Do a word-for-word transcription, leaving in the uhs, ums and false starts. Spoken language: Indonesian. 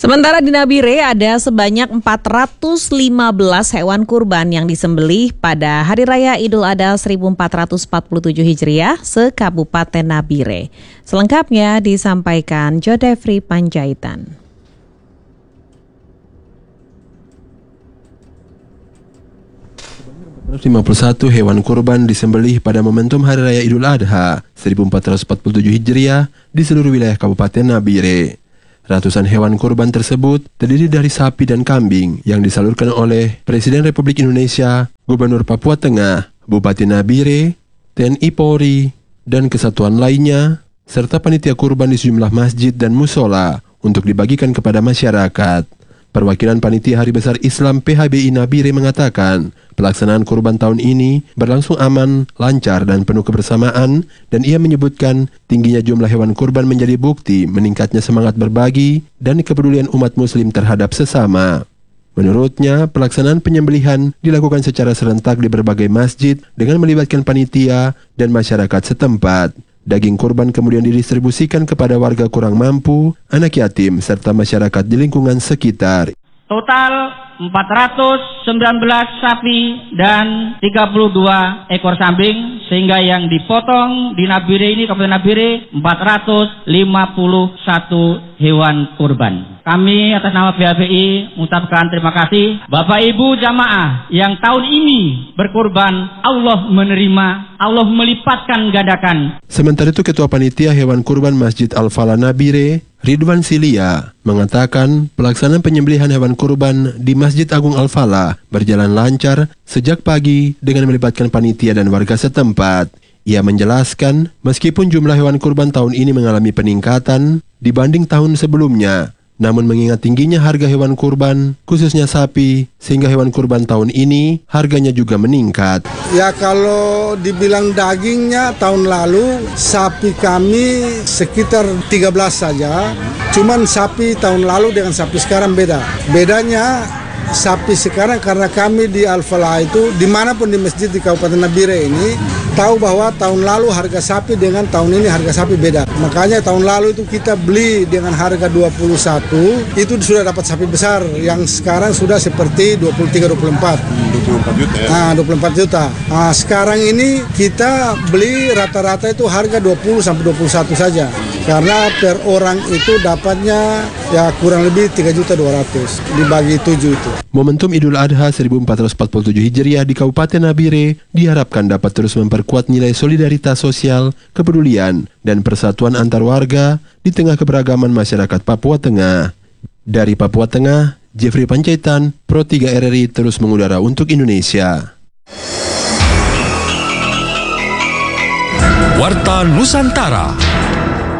Sementara di Nabire ada sebanyak empat ratus lima belas hewan kurban yang disembelih pada Hari Raya Idul Adha seribu empat ratus empat puluh tujuh Hijriah se-Kabupaten Nabire. Selengkapnya disampaikan Jodefri Panjaitan. empat ratus lima puluh satu hewan kurban disembelih pada momentum Hari Raya Idul Adha seribu empat ratus empat puluh tujuh Hijriah di seluruh wilayah Kabupaten Nabire. Ratusan hewan kurban tersebut terdiri dari sapi dan kambing yang disalurkan oleh Presiden Republik Indonesia, Gubernur Papua Tengah, Bupati Nabire, T N I Polri, dan kesatuan lainnya, serta panitia kurban di sejumlah masjid dan musola untuk dibagikan kepada masyarakat. Perwakilan Panitia Hari Besar Islam P H B I Nabire mengatakan, pelaksanaan kurban tahun ini berlangsung aman, lancar, dan penuh kebersamaan, dan ia menyebutkan tingginya jumlah hewan kurban menjadi bukti meningkatnya semangat berbagi dan kepedulian umat muslim terhadap sesama. Menurutnya, pelaksanaan penyembelihan dilakukan secara serentak di berbagai masjid dengan melibatkan panitia dan masyarakat setempat. Daging kurban kemudian didistribusikan kepada warga kurang mampu, anak yatim, serta masyarakat di lingkungan sekitar. Total empat ratus sembilan belas sapi dan tiga puluh dua ekor kambing, sehingga yang dipotong di Nabire ini, Kabupaten Nabire, empat ratus lima puluh satu hewan kurban. Kami atas nama P H B I mengucapkan terima kasih Bapak Ibu jamaah yang tahun ini berkurban. Allah menerima, Allah melipatkan gandakan. Sementara itu Ketua Panitia Hewan Kurban Masjid Al-Falah Nabire, Ridwan Silia, mengatakan pelaksanaan penyembelihan hewan kurban di Masjid Agung Al-Falah berjalan lancar sejak pagi dengan melibatkan panitia dan warga setempat. Ia menjelaskan, meskipun jumlah hewan kurban tahun ini mengalami peningkatan dibanding tahun sebelumnya, namun mengingat tingginya harga hewan kurban, khususnya sapi, sehingga hewan kurban tahun ini harganya juga meningkat. Ya kalau dibilang dagingnya tahun lalu sapi kami sekitar tiga belas saja. Cuman sapi tahun lalu dengan sapi sekarang beda. Bedanya sapi sekarang karena kami di Al-Falah itu dimanapun di masjid di Kabupaten Nabire ini tahu bahwa tahun lalu harga sapi dengan tahun ini harga sapi beda. Makanya tahun lalu itu kita beli dengan harga dua puluh satu, itu sudah dapat sapi besar yang sekarang sudah seperti dua puluh tiga dua puluh empat. dua puluh empat juta ya. Nah, dua puluh empat juta. Nah, sekarang ini kita beli rata-rata itu harga dua puluh sampai dua puluh satu saja. Karena per orang itu dapatnya ya kurang lebih tiga juta dua ratus dibagi tujuh itu. Momentum Idul Adha seribu empat ratus empat puluh tujuh Hijriah di Kabupaten Nabire diharapkan dapat terus memperkuat nilai solidaritas sosial, kepedulian, dan persatuan antar warga di tengah keberagaman masyarakat Papua Tengah. Dari Papua Tengah, Jeffrey Panjaitan, Pro tiga R R I terus mengudara untuk Indonesia. Warta Nusantara.